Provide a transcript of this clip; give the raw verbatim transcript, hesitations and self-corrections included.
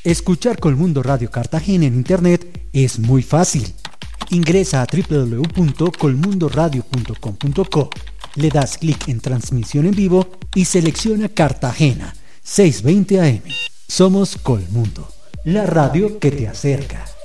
Escuchar Colmundo Radio Cartagena en internet es muy fácil. Ingresa a doble u doble u doble u punto colmundo radio punto com punto co, le das clic en transmisión en vivo y selecciona Cartagena seiscientos veinte A M. Somos Colmundo, la radio que te acerca.